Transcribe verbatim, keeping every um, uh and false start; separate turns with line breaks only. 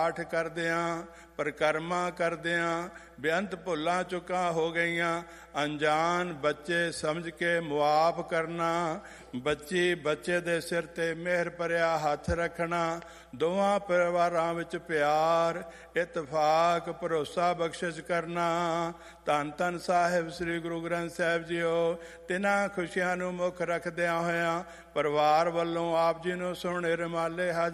ਪਾਠ ਕਰਦਿਆਂ ਪਰਿਕਰਮਾ ਕਰਦਿਆਂ ਬੇਅੰਤ ਭੁੱਲਾਂ ਚੁੱਕਾਂ ਹੋ ਗਈਆਂ। ਅਣਜਾਣ ਬੱਚੇ ਸਮਝ ਕੇ ਮੁਆਫ ਕਰਨਾ, ਬੱਚੀ ਬੱਚੇ ਦੇ ਸਿਰ ਤੇ ਮਿਹਰ ਭਰਿਆ ਹੱਥ ਰੱਖਣਾ, ਦੋਵਾਂ ਪਰਿਵਾਰਾਂ ਵਿੱਚ ਪਿਆਰ ਇਤਫਾਕ ਭਰੋਸਾ ਬਖਸ਼ਿਸ਼ ਕਰਨਾ। ਧੰਨ ਧੰਨ ਸਾਹਿਬ ਸ੍ਰੀ ਗੁਰੂ ਗ੍ਰੰਥ ਸਾਹਿਬ ਜੀਓ, ਤਿੰਨਾਂ ਖੁਸ਼ੀਆਂ ਨੂੰ ਮੁੱਖ ਰੱਖਦਿਆਂ ਹੋਇਆਂ ਪਰਿਵਾਰ ਵੱਲੋਂ ਆਪ ਜੀ ਨੂੰ ਸੁਣੇ ਰੁਮਾਲੇ ਹਾਜ਼ਰ